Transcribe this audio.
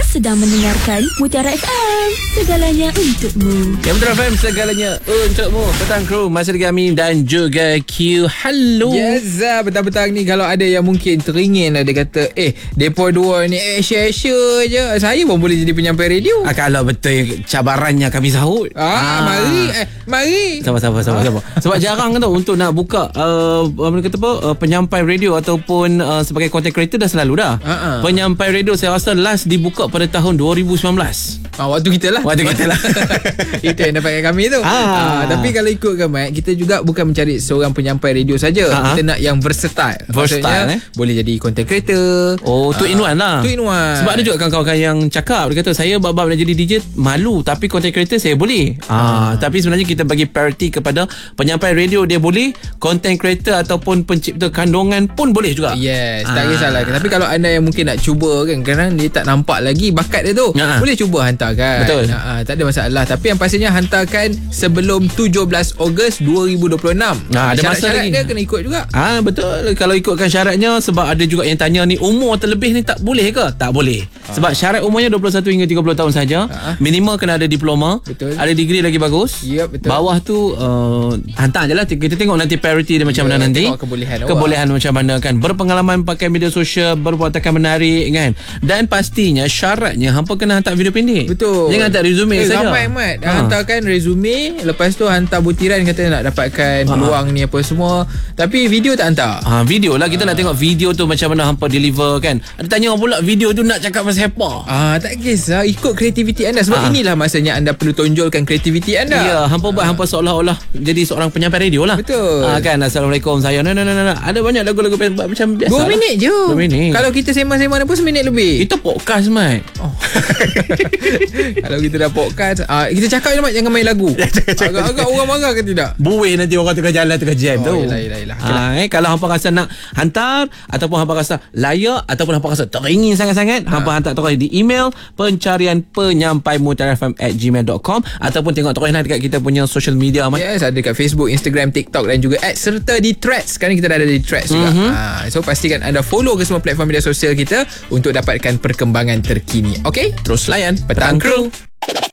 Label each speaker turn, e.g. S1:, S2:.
S1: sedang mendengarkan Mutiara FM. Segalanya untukmu.
S2: Ya, Mutiara FM, segalanya untukmu. Petang kru, masih lagi Amin dan juga Q. Hello.
S3: Yes, petang-petang ni kalau ada yang mungkin teringin, dia kata, Depa dua ni share-share je, saya pun boleh jadi penyampai radio.
S2: Kalau betul cabarannya kami sahut.
S3: Mari.
S2: Sabar. Sebab jarang tau untuk nak buka penyampai radio ataupun sebagai content creator dah selalu dah. Penyampai radio saya rasa last dibuka pada tahun 2019.
S3: Waktu kita lah. Itu yang dapatkan kami tu. Tapi kalau ikutkan Mat, kita juga bukan mencari seorang penyampai radio saja. Kita nak yang versatile. Maksudnya boleh jadi content creator.
S2: Two in one lah. Sebab ada juga kawan-kawan yang cakap, dia kata saya bab-bab nak jadi DJ malu, tapi content creator saya boleh. Tapi sebenarnya kita bagi priority kepada penyampai radio, dia boleh, content creator ataupun pencipta kandungan pun boleh juga.
S3: Yes, tak kisahlah. Tapi kalau anda yang mungkin nak cuba kan, kadang dia tak nampak lagi bakat dia tu, boleh cuba hantarkan.
S2: Betul.
S3: Tak ada masalah. Tapi yang pastinya hantarkan sebelum 17 Ogos 2026.
S2: Ada masa lagi.
S3: Dia kena ikut juga.
S2: Betul. Kalau ikutkan syaratnya, sebab ada juga yang tanya ni, umur terlebih ni tak boleh ke? Tak boleh. Sebab syarat umurnya 21 hingga 30 tahun saja. Minimal kena ada diploma.
S3: Betul.
S2: Ada degree lagi bagus.
S3: Betul.
S2: Bawah tu hantar je lah. Kita tengok nanti priority dia macam mana nanti. Kebolehan macam mana kan. Berpengalaman pakai media sosial, berwawakan menarik kan. Dan pastinya syaratnya hampa kena hantar video pendek.
S3: Betul.
S2: Jangan hantar resume saja.
S3: Ramai Mat. Hantarkan resume, lepas tu hantar butiran, kata nak dapatkan peluang ni apa semua. Tapi video tak hantar.
S2: Video lah. Kita nak tengok video tu macam mana hampa deliver kan. Ada tanya pula video tu nak cakap pasal apa.
S3: Tak kisah, ikut kreativiti anda. Sebab inilah masanya anda perlu tonjolkan kreativiti anda.
S2: Ya, hampa buat hampa seolah-olah jadi seorang penyampai radio lah.
S3: Betul.
S2: Kan, Assalamualaikum saya. Ada banyak lagu-lagu macam biasa.
S3: 2 minit je.
S2: 2 minit.
S3: Kalau kita sembang-sembang pun 1 minit lebih.
S2: Itu podcast, Mat.
S3: Kalau kita dah podcast, kita cakap je Mat, jangan main lagu. Agak-agak orang marah ke tidak?
S2: Buih nanti orang tengah jalan, tengah jam tu.
S3: Yelah.
S2: Kalau hampa rasa nak hantar, ataupun hampa rasa layak, ataupun hampa rasa teringin sangat-sangat, hampa hantar terus di email pencarian penyampai mutiarafm@gmail.com, ataupun tengok terus dekat kita punya social media, Mat.
S3: Yes, ada dekat Facebook, Instagram, TikTok dan juga serta di Threads. Sekarang kita dah ada di Threads juga. So pastikan anda follow ke semua platform media sosial kita untuk dapatkan perkembangan terkini. Okay?
S2: Terus layan
S3: Petang Kru.